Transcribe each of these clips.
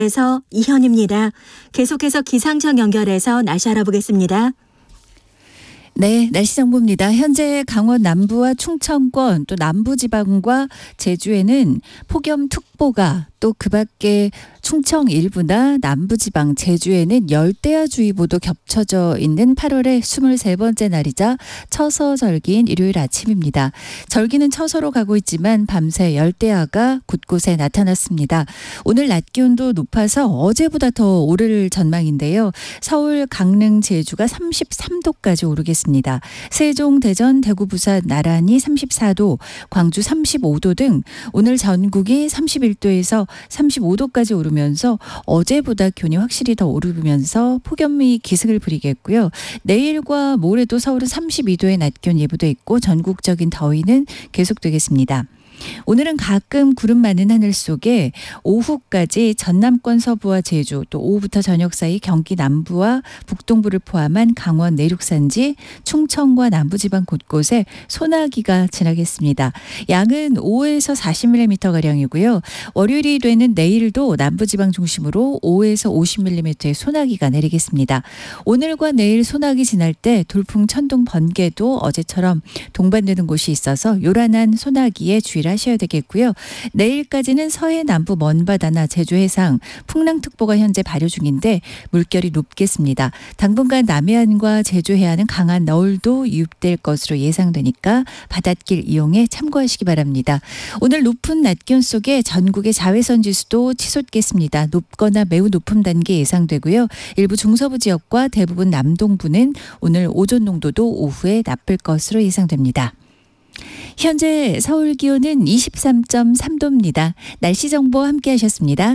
에서 이현입니다. 계속해서 기상청 연결해서 날씨 알아보겠습니다. 네, 날씨 정보입니다. 현재 강원 남부와 충청권 또 남부지방과 제주에는 폭염특보가 또 그 밖에 충청 일부나 남부지방 제주에는 열대야주의보도 겹쳐져 있는 8월의 23번째 날이자 처서절기인 일요일 아침입니다. 절기는 처서로 가고 있지만 밤새 열대야가 곳곳에 나타났습니다. 오늘 낮 기온도 높아서 어제보다 더 오를 전망인데요. 서울, 강릉, 제주가 33도까지 오르겠습니다. 세종, 대전, 대구, 부산 나란히 34도, 광주 35도 등 오늘 전국이 31도에서 35도까지 오르면서 어제보다 기온이 확실히 더 오르면서 폭염이 기승을 부리겠고요. 내일과 모레도 서울은 32도의 낮 기온 예보돼 있고 전국적인 더위는 계속되겠습니다. 오늘은 가끔 구름 많은 하늘 속에 오후까지 전남권 서부와 제주 또 오후부터 저녁 사이 경기 남부와 북동부를 포함한 강원 내륙산지 충청과 남부지방 곳곳에 소나기가 지나겠습니다. 양은 5에서 40mm가량이고요. 월요일이 되는 내일도 남부지방 중심으로 5에서 50mm의 소나기가 내리겠습니다. 오늘과 내일 소나기 지날 때 돌풍, 천둥, 번개도 어제처럼 동반되는 곳이 있어서 요란한 소나기에 주의를 하셔야 되겠고요. 내일까지는 서해 남부 먼바다나 제주 해상 풍랑특보가 현재 발효 중인데 물결이 높겠습니다. 당분간 남해안과 제주 해안은 강한 너울도 유입될 것으로 예상되니까 바닷길 이용에 참고하시기 바랍니다. 오늘 높은 낮 기온 속에 전국의 자외선 지수도 치솟겠습니다. 높거나 매우 높음 단계 예상되고요. 일부 중서부 지역과 대부분 남동부는 오늘 오존 농도도 오후에 나쁠 것으로 예상됩니다. 현재 서울 기온은 23.3도입니다. 날씨 정보 함께 하셨습니다.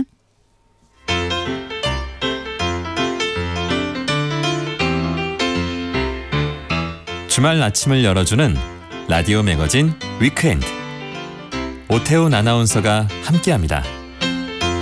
주말 아침을 열어주는 라디오 매거진 위크엔드. 오태훈 아나운서가 함께합니다.